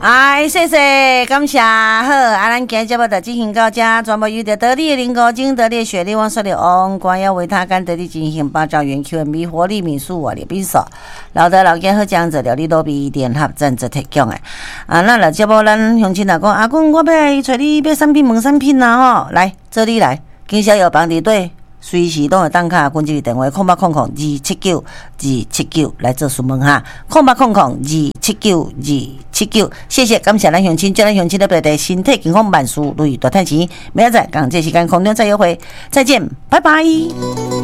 谢谢，感谢。好，咱今日节目就进行到这，全部由着得力的林国精、得力的雪莉王说的王冠要为他干得力进行8兆元 QMB 活力民宿活力比赛，老的老家好江浙料理都比联合赞助提供的。咱来节目，咱乡亲来讲，阿公我要来找你买产品问产品啦吼，来这里来，经销药房伫对。随时都会打卡，阮这个电话0800-279-279来做询问哈，0800-279-279，谢谢，感谢咱乡亲，祝咱乡亲的表身体健康，万事如意，大赚钱。明仔载，港这时间空中再约会，再见，拜拜。